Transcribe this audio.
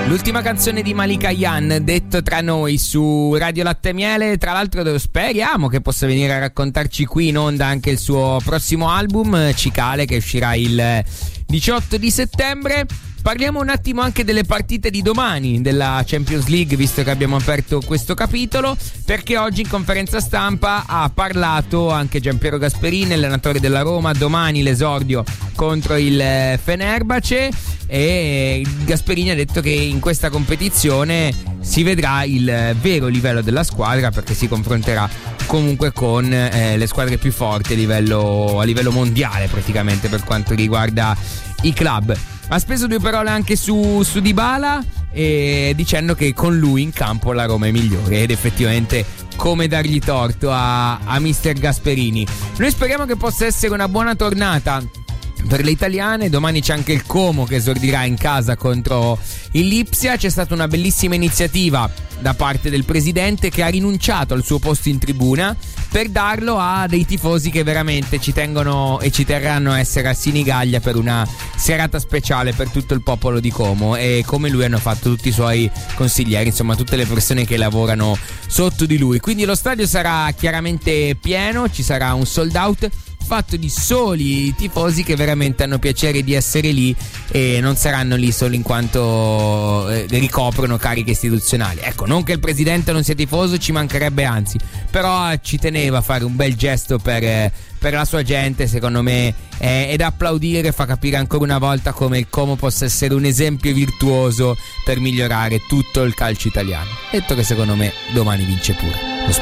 L'ultima canzone di Malika Yan, detto tra noi su Radio Latte e Miele. Tra l'altro speriamo che possa venire a raccontarci qui in onda anche il suo prossimo album, Cicale, che uscirà il 18 di settembre. Parliamo un attimo anche delle partite di domani della Champions League, visto che abbiamo aperto questo capitolo, perché oggi in conferenza stampa ha parlato anche Giampiero Gasperini, allenatore della Roma. Domani l'esordio contro il Fenerbahce, e Gasperini ha detto che in questa competizione si vedrà il vero livello della squadra, perché si confronterà comunque con le squadre più forti a livello mondiale, praticamente, per quanto riguarda i club. Ha speso due parole anche su Dybala, dicendo che con lui in campo la Roma è migliore, ed effettivamente come dargli torto a mister Gasperini. Noi speriamo che possa essere una buona tornata per le italiane. Domani c'è anche il Como che esordirà in casa contro il Lipsia. C'è stata una bellissima iniziativa da parte del presidente, che ha rinunciato al suo posto in tribuna per darlo a dei tifosi che veramente ci tengono e ci terranno a essere a Sinigaglia per una serata speciale per tutto il popolo di Como, e come lui hanno fatto tutti i suoi consiglieri, insomma tutte le persone che lavorano sotto di lui. Quindi lo stadio sarà chiaramente pieno, ci sarà un sold out fatto di soli tifosi che veramente hanno piacere di essere lì e non saranno lì solo in quanto ricoprono cariche istituzionali. Ecco, non che il presidente non sia tifoso, ci mancherebbe, anzi, però ci teneva a fare un bel gesto per la sua gente, secondo me, ed applaudire fa capire ancora una volta come il Como possa essere un esempio virtuoso per migliorare tutto il calcio italiano. Detto che secondo me domani vince pure.